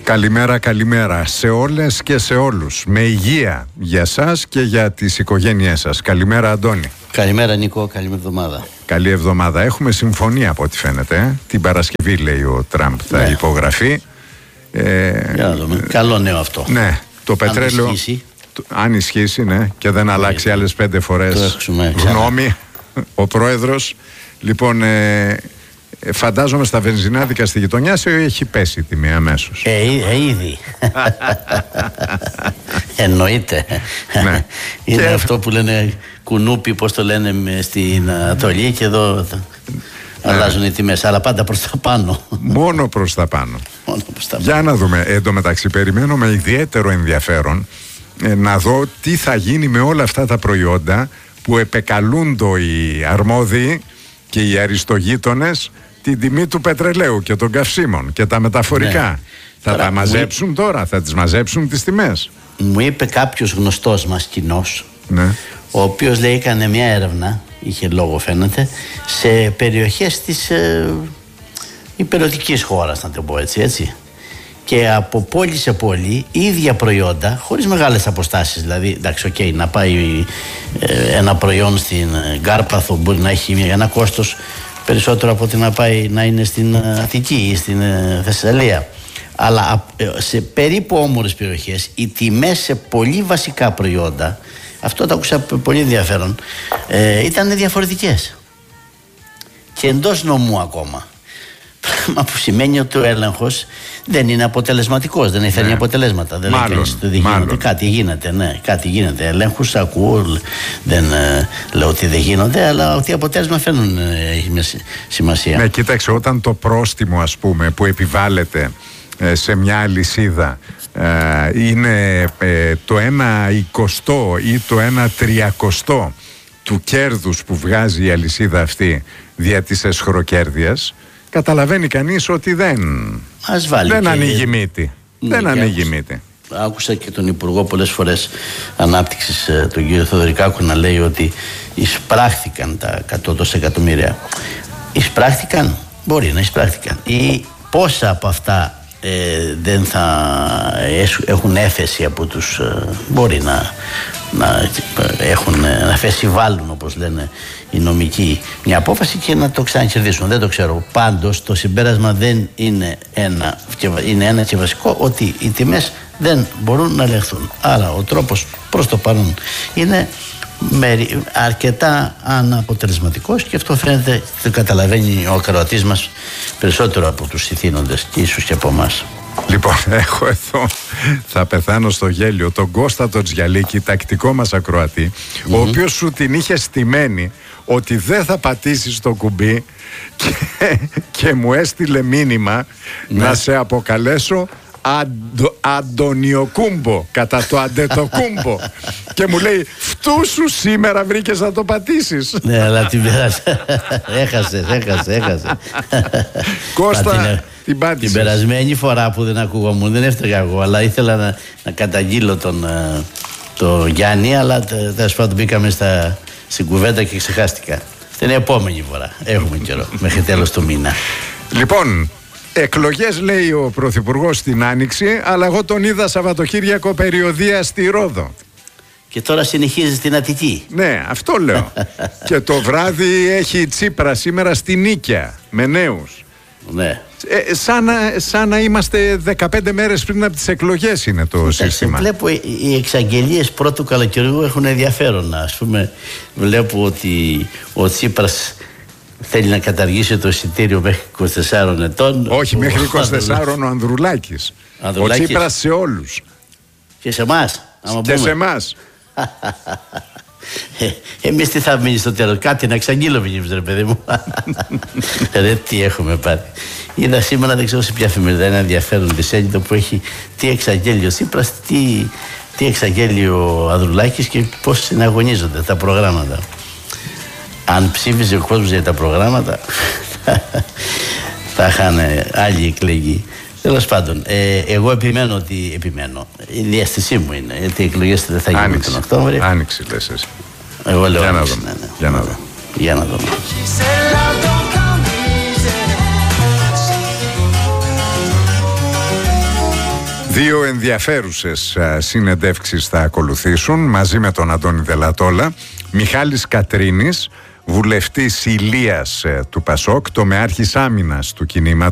Καλημέρα, καλημέρα σε όλες και σε όλους. Με υγεία για σας και για τις οικογένειές σας. Καλημέρα, Αντώνη. Καλημέρα, Νίκο. Καλή εβδομάδα. Καλή εβδομάδα. Έχουμε συμφωνία από ό,τι φαίνεται. Την Παρασκευή, λέει ο Τραμπ, θα υπογραφεί. Για να δούμε. Καλό νέο αυτό. Ναι, το πετρέλαιο. Αν ισχύσει, ναι, και δεν αλλάξει άλλες 5 φορές γνώμη ο πρόεδρος. Λοιπόν, φαντάζομαι στα βενζινάδικα στη γειτονιά σου έχει πέσει η τιμή αμέσως. Ήδη. Εννοείται. Ναι. Είναι και αυτό που λένε κουνούπι, πώς το λένε στην Ανατολή, και εδώ αλλάζουν οι τιμές, αλλά πάντα προς τα πάνω. Μόνο προς τα πάνω. Για να δούμε. Εν τω μεταξύ, περιμένω με ιδιαίτερο ενδιαφέρον να δω τι θα γίνει με όλα αυτά τα προϊόντα που επεκαλούνται οι αρμόδιοι και οι αριστογείτονες την τιμή του πετρελαίου και των καυσίμων και τα μεταφορικά. Ναι. Θα τα μαζέψουν τώρα, θα τις μαζέψουν τις τιμές. Μου είπε κάποιος γνωστός μας κοινός, ναι, ο οποίος λέει έκανε μια έρευνα, είχε λόγο φαίνεται, σε περιοχές της υπηρετικής χώρας, να το πω έτσι. Και από πόλη σε πόλη, ίδια προϊόντα, χωρίς μεγάλες αποστάσεις. Δηλαδή, εντάξει, να πάει ένα προϊόν στην Κάρπαθο μπορεί να έχει ένα κόστος περισσότερο από ότι να πάει να είναι στην Αττική ή στην Θεσσαλία. Αλλά σε περίπου όμορες περιοχές, οι τιμές σε πολύ βασικά προϊόντα, αυτό το άκουσα πολύ ενδιαφέρον, ήταν διαφορετικές. Και εντός νομού ακόμα. Πράγμα που σημαίνει ότι ο έλεγχος δεν είναι αποτελεσματικός, δεν φέρνει αποτελέσματα. Δεν μάλλον. Κάτι γίνεται, ναι, κάτι γίνεται. Ελέγχους ακούω, δεν λέω ότι δεν γίνονται, αλλά ότι αποτέλεσμα φέρνουν έχει σημασία. Ναι, κοίταξε, όταν το πρόστιμο, ας πούμε, που επιβάλλεται σε μια αλυσίδα είναι το 1/20 ή το 1/30 του κέρδους που βγάζει η αλυσίδα αυτή δια της εσχροκέρδειας, καταλαβαίνει κανείς ότι δεν ανοίγει μύτη. Δεν ανοίγει μύτη. Άκουσα και τον Υπουργό πολλές φορές Ανάπτυξης, τον κύριο Θοδωρικάκου, να λέει ότι εισπράχθηκαν τα 100 εκατομμύρια. Εισπράχθηκαν, μπορεί να εισπράχθηκαν. Ή πόσα από αυτά δεν θα έχουν έφεση από τους, μπορεί να φεσιβάλουν, όπως λένε οι νομικοί, μια απόφαση και να το ξανακερδίσουν. Δεν το ξέρω. Πάντως το συμπέρασμα δεν είναι ένα και βασικό, ότι οι τιμές δεν μπορούν να ελεγχθούν. Άρα ο τρόπος προς το παρόν είναι αρκετά αναποτελεσματικός, και αυτό φαίνεται, το καταλαβαίνει ο ακροατής μας περισσότερο από τους ηθήνοντες και ίσως και από εμάς. Λοιπόν, έχω εδώ, θα πεθάνω στο γέλιο, τον Κώστα τον Τζιαλίκη, τακτικό μας ακροατή, ο οποίος σου την είχε στημένη ότι δεν θα πατήσεις το κουμπί και μου έστειλε μήνυμα να σε αποκαλέσω Αντωνιοκούμπο, κατά το Αντετοκούμπο, και μου λέει φτούσου σήμερα βρήκες να το πατήσεις. Ναι, αλλά την έχασε. Κώστα, την πάτησες. Την περασμένη φορά που δεν ακούγόμουν, δεν έφταιγα εγώ, αλλά ήθελα να καταγγείλω τον Γιάννη, αλλά τέλος πάντων μπήκαμε στην κουβέντα και ξεχάστηκα. Την επόμενη φορά έχουμε καιρό, μέχρι τέλος του μήνα. Λοιπόν, εκλογές, λέει ο Πρωθυπουργός, στην Άνοιξη, αλλά εγώ τον είδα Σαββατοκύριακο περιοδεία στη Ρόδο. Και τώρα συνεχίζει στην Αττική. Ναι, αυτό λέω. Και το βράδυ έχει Τσίπρα σήμερα στη Νίκαια με νέους. Ναι. Σαν να είμαστε 15 μέρες πριν από τις εκλογές είναι το σύστημα. Βλέπω οι εξαγγελίες πρώτου καλοκαιριού έχουν ενδιαφέρον. Ας πούμε, βλέπω ότι ο Τσίπρας θέλει να καταργήσει το εισιτήριο μέχρι 24 ετών. Όχι, μέχρι 24 ο Ανδρουλάκης. Ο Τσίπρας σε όλους. Και σε εμάς. Και σε εμάς. Εμείς τι θα μείνει στο τέλος? Κάτι να εξαγγείλω, ρε παιδί μου. Ρε, τι έχουμε πάρει. Είδα σήμερα, δεν ξέρω σε ποια εφημερίδα, ένα ενδιαφέρον δισέλιδο που έχει τι εξαγγέλει ο Τσίπρας, τι εξαγγέλει ο Ανδρουλάκης και πώς συναγωνίζονται τα προγράμματα. Αν ψήφιζε ο κόσμος για τα προγράμματα, θα είχαν άλλοι εκλεγεί. Τέλος πάντων, εγώ επιμένω. Η διαστησή μου είναι, γιατί οι εκλογές δεν θα γίνουν τον Οκτώβριο. Άνοιξη λες εσύ. Εγώ λέω άνοιξη. Για να δω. Δύο ενδιαφέρουσες συνεντεύξεις θα ακολουθήσουν μαζί με τον Αντώνη Δελατόλα. Μιχάλης Κατρίνης, βουλευτής Ηλίας του Πασόκ, τομεάρχης άμυνας του κινήματος.